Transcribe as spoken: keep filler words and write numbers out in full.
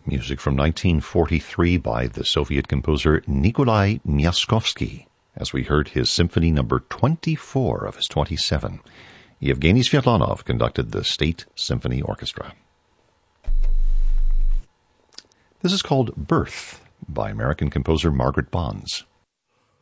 Music from nineteen forty-three by the Soviet composer Nikolai Myaskovsky, as we heard his Symphony Number twenty-four of his twenty-seven. Yevgeny Svetlanov conducted the State Symphony Orchestra. This is called Birth by American composer Margaret Bonds.